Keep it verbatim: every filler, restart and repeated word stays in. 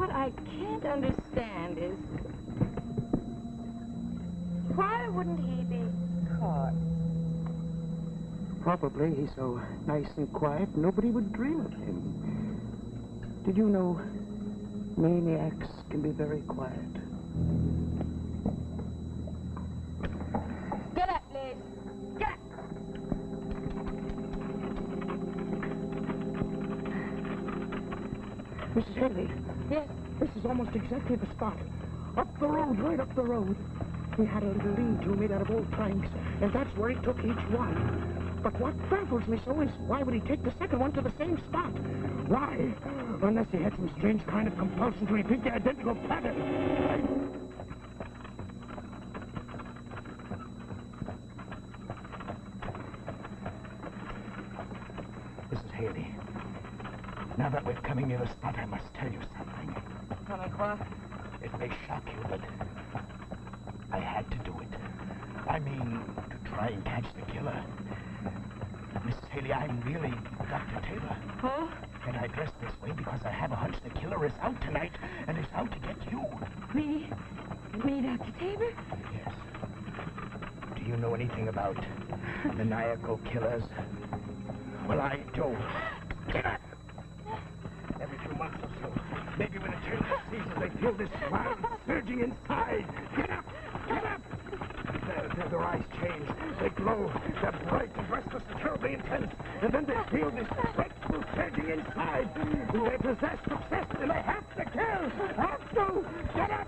What I can't understand is... why wouldn't he be caught? Probably he's so nice and quiet, nobody would dream of him. Did you know maniacs can be very quiet? Get up, Liz. Get up. Missus Haley. Yes? This is almost exactly the spot. Up the road, right up the road. He had a little lean-to made out of old planks, and that's where he took each one. But what baffles me so is, why would he take the second one to the same spot? Why? Unless he had some strange kind of compulsion to repeat the identical pattern. Missus Haley, now that we're coming near the spot, I must tell you something. Tell me what? It may shock you, but I had to do it. I mean, to try and catch the killer. Missus Haley, I'm really Doctor Taylor. Oh? And I dressed this way because I have a hunch the killer is out tonight and is out to get you. Me? Me, Doctor Tabor? Yes. Do you know anything about maniacal killers? Well, I do. Get up! Every few months or so, maybe when it turns the season, they feel this wild surging inside. Get up! Get up! Their, their, their eyes change. They glow. They're bright and restless and terribly intense. And then they feel this dreadful surging inside. They're possessed, obsessed, and they have to kill. Have to! Get up!